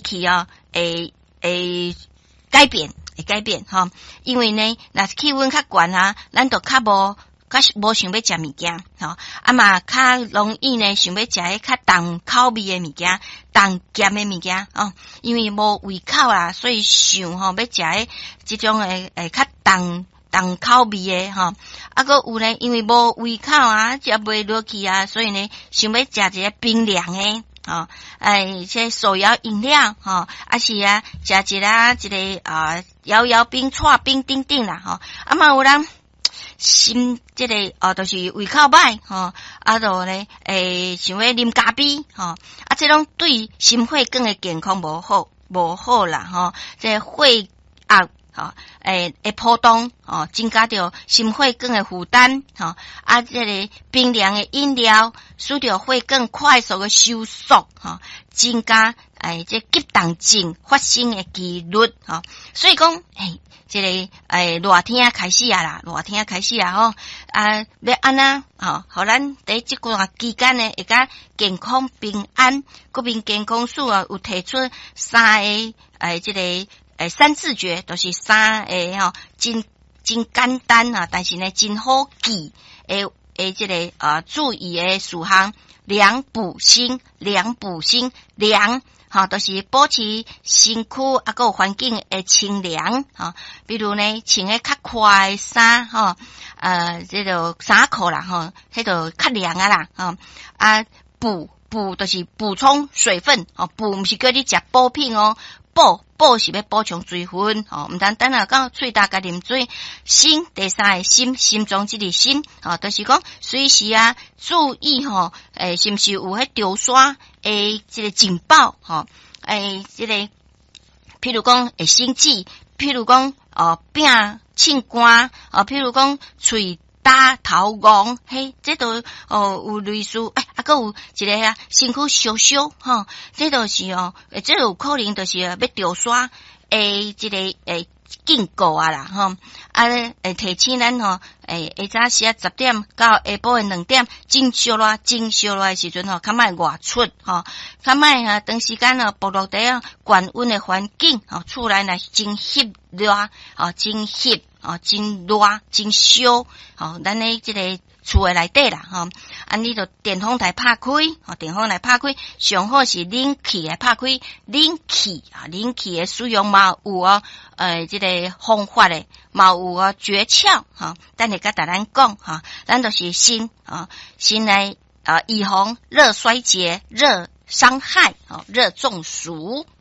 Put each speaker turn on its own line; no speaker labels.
气会改变哈，因为呢，若是气温较悬啊，咱就较无想要食物件，吼，嘛较容易呢想要食迄较重口味的物件，重咸的物件哦，因为无胃口啊，所以想吼要食迄即种较重口味的吼，个有呢，因为无胃口啊，食袂落去啊，所以呢想要食一个冰凉的。哦，这手摇饮料，哈，是啊，食一个摇冰、串冰等等啦，哈，嘛有人心就是胃口歹，哈，就呢，想要啉咖啡，哈，这种对心血管的健康无好啦，哈，这血压。会波动哦，增加着心血管的负担哦，这个冰凉的饮料使着血管快速的收缩哦，增加这急动症发生的几率哦，所以讲这个热天开始啊吼，要安怎互咱在这段期间呢，会甲健康平安，国民健康署有提出3个这个。三字诀都是3个吼，真简单啊，但是呢真好记这个注意的事项，良补心，哈，都是保持身躯个环境的清凉哈，比如呢穿个较快衫哈，这个衫裤啦哈，迄个较凉啊啦哈，补就是补充水分哦，补毋是叫你食补品哦。补是要补充水分，唔单单到喙焦甲啉水。心第3个心中这个心，就是讲随时注意是毋是有迄潮沙这个警报，这个譬如讲会心悸，譬如讲病凊寒，譬如讲喙打头戆，嘿，这都有类似，还有一个身躯烧吼，这都是这有可能就是要潮沙这个警告啊啦吼，提醒咱下早时10点到下晡2点，真烧热的时阵较莫外出较莫长时间暴露在高温的环境厝内若是真翕热真热真烧咱的这个厝的内底啦你就电风台拍开上好是冷气来拍开，冷气的使用嘛有这个方法的，嘛有诀窍等下甲大家讲咱就是先来预防热衰竭、热伤害、热中暑。